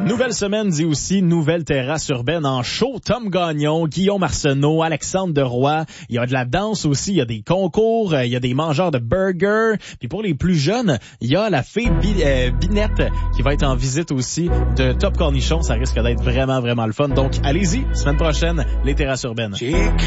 Nouvelle semaine dit aussi nouvelle terrasse urbaine en show. Tom Gagnon, Guillaume Arsenault, Alexandre Deroy. Il y a de la danse aussi, il y a des concours, il y a des mangeurs de burgers. Puis pour les plus jeunes, il y a la fée Binette qui va être en visite aussi de Top Cornichon. Ça risque d'être vraiment, vraiment le fun. Donc allez-y, semaine prochaine, les terrasses urbaines.